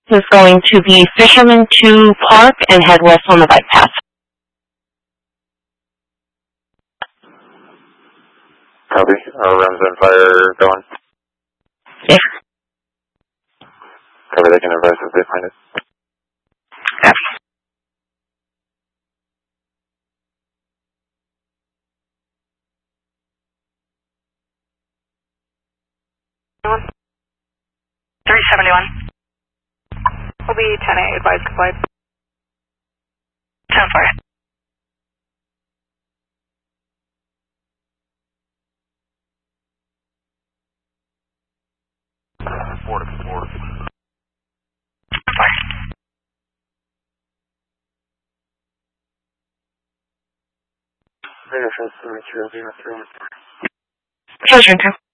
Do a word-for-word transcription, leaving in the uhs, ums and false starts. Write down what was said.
is going to be Fisherman two Park and head west on the bike path. Copy. Our room's on fire going. Yeah. Copy, they can advise if they find it. Copy. three seventy-one. Will be ten A, advise complied. ten four. Four to four. Pleasure,